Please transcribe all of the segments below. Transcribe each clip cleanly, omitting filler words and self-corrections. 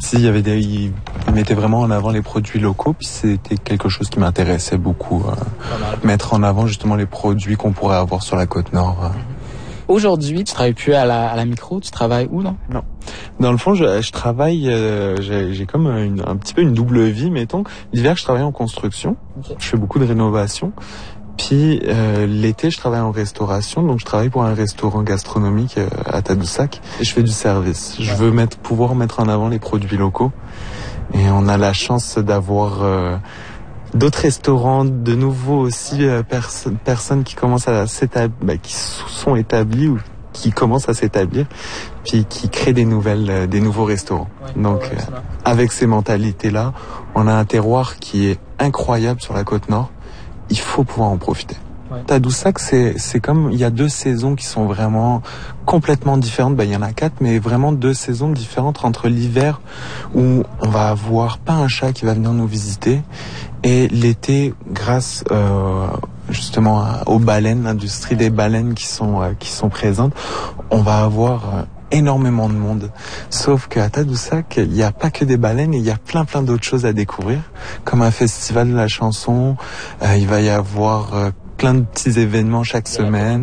aussi, ils mettaient vraiment en avant les produits locaux, puis c'était quelque chose qui m'intéressait beaucoup. Mettre en avant justement les produits qu'on pourrait avoir sur la Côte-Nord. Aujourd'hui, tu travailles plus à la micro, tu travailles où, non? Non. Dans le fond, je travaille, j'ai comme un petit peu une double vie, mettons. L'hiver, je travaille en construction. Okay. Je fais beaucoup de rénovation. Puis l'été, je travaille en restauration, donc je travaille pour un restaurant gastronomique à Tadoussac. Et je fais du service. Je veux pouvoir mettre en avant les produits locaux. Et on a la chance d'avoir d'autres restaurants, de nouveau aussi personnes qui commencent à s'établir, qui sont établis ou qui commencent à s'établir, puis qui créent des nouveaux restaurants. Ouais, donc avec ces mentalités-là, on a un terroir qui est incroyable sur la Côte-Nord. Il faut pouvoir en profiter. Ouais. Tadoussac, c'est comme, il y a 2 saisons qui sont vraiment complètement différentes. Il y en a 4, mais vraiment 2 saisons différentes entre l'hiver où on va avoir pas un chat qui va venir nous visiter et l'été grâce justement aux baleines, l'industrie des baleines qui sont présentes, on va avoir énormément de monde. Sauf qu'à Tadoussac, il n'y a pas que des baleines, il y a plein d'autres choses à découvrir, comme un festival de la chanson. Il va y avoir plein de petits événements chaque semaine.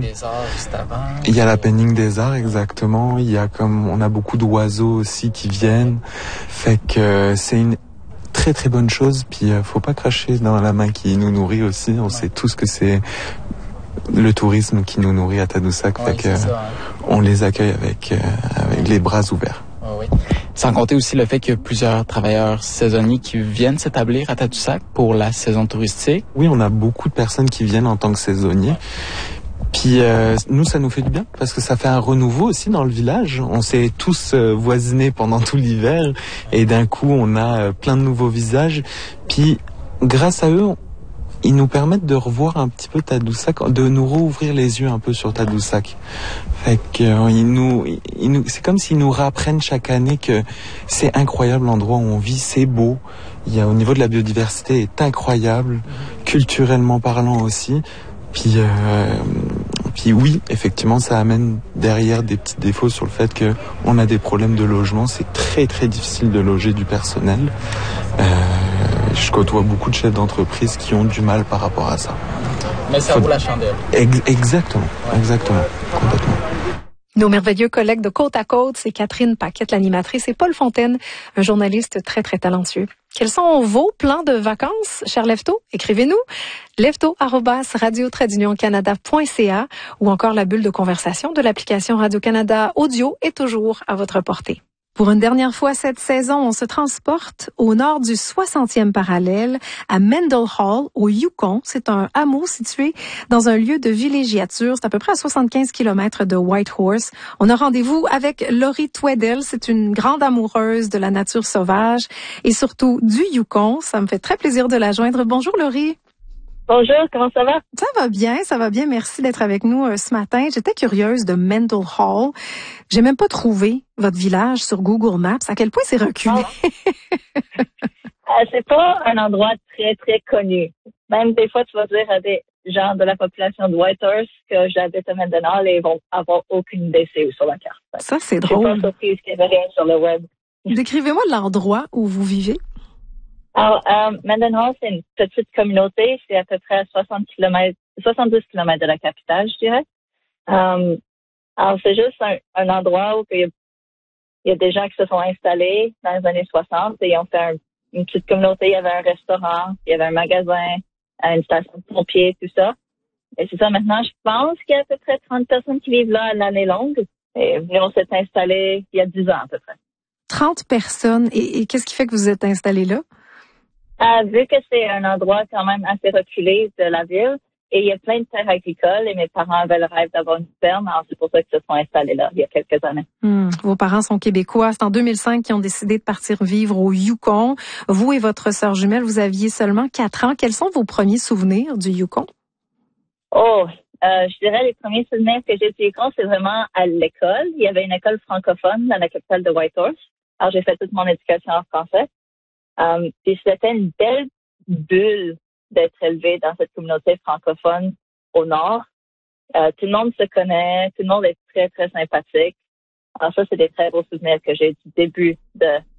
Il y a l'happening des arts, exactement. On a beaucoup d'oiseaux aussi qui viennent. Fait que c'est une très bonne chose. Puis faut pas cracher dans la main qui nous nourrit aussi. On sait tous que c'est le tourisme qui nous nourrit à Tadoussac, fait que on les accueille avec les bras ouverts. Oui. Sans compter aussi le fait qu'il y a plusieurs travailleurs saisonniers qui viennent s'établir à Tadoussac pour la saison touristique. Oui, on a beaucoup de personnes qui viennent en tant que saisonniers. Puis nous, ça nous fait du bien parce que ça fait un renouveau aussi dans le village. On s'est tous voisinés pendant tout l'hiver et d'un coup, on a plein de nouveaux visages. Puis grâce à eux, ils nous permettent de revoir un petit peu Tadoussac, de nous rouvrir les yeux un peu sur Tadoussac. Fait que c'est comme s'ils nous rapprennent chaque année que c'est incroyable l'endroit où on vit, c'est beau. Au niveau de la biodiversité est incroyable, culturellement parlant aussi. Puis oui, effectivement, ça amène derrière des petits défauts sur le fait que on a des problèmes de logement. C'est très difficile de loger du personnel. Je côtoie beaucoup de chefs d'entreprise qui ont du mal par rapport à ça. Mais ça vaut la chandelle. Exactement, complètement. Nos merveilleux collègues de Côte à Côte, c'est Catherine Paquette, l'animatrice, et Paul Fontaine, un journaliste très talentueux. Quels sont vos plans de vacances, cher Lefto? Écrivez-nous. lefto@radio-canada.ca ou encore la bulle de conversation de l'application Radio-Canada Audio est toujours à votre portée. Pour une dernière fois cette saison, on se transporte au nord du 60e parallèle, à Mendel Hall, au Yukon. C'est un hameau situé dans un lieu de villégiature. C'est à peu près à 75 km de Whitehorse. On a rendez-vous avec Laurie Tweddell. C'est une grande amoureuse de la nature sauvage et surtout du Yukon. Ça me fait très plaisir de la joindre. Bonjour Laurie. Bonjour, comment ça va? Ça va bien. Merci d'être avec nous ce matin. J'étais curieuse de Mendel Hall. J'ai même pas trouvé votre village sur Google Maps. À quel point c'est reculé? C'est pas un endroit très connu. Même des fois, tu vas dire à des gens de la population de Whitehorse que j'habite à Mendel Hall et ils vont avoir aucune idée c'est où sur la carte. Ça, c'est drôle. Je suis pas surprise qu'il y avait rien sur le web. Décrivez-moi l'endroit où vous vivez. Alors, Mendel Hall, c'est une petite communauté. C'est à peu près à 70 km de la capitale, je dirais. Alors, c'est juste un endroit où il y a des gens qui se sont installés dans les années 60 et ils ont fait une petite communauté. Il y avait un restaurant, il y avait un magasin, une station de pompiers, tout ça. Et c'est ça, maintenant, je pense qu'il y a à peu près 30 personnes qui vivent là à l'année longue. Et nous, on s'est installés il y a 10 ans à peu près. 30 personnes. Et qu'est-ce qui fait que vous êtes installés là? Vu que c'est un endroit quand même assez reculé de la ville, et il y a plein de terres agricoles, et mes parents avaient le rêve d'avoir une ferme, alors c'est pour ça qu'ils se sont installés là, il y a quelques années. Vos parents sont québécois. C'est en 2005 qu'ils ont décidé de partir vivre au Yukon. Vous et votre sœur jumelle, vous aviez seulement 4 ans. Quels sont vos premiers souvenirs du Yukon? Je dirais les premiers souvenirs que j'ai du Yukon, c'est vraiment à l'école. Il y avait une école francophone dans la capitale de Whitehorse. Alors, j'ai fait toute mon éducation en français. Puis c'était une belle bulle d'être élevé dans cette communauté francophone au nord. Tout le monde se connaît, tout le monde est très sympathique. Alors ça, c'est des très beaux souvenirs que j'ai du début de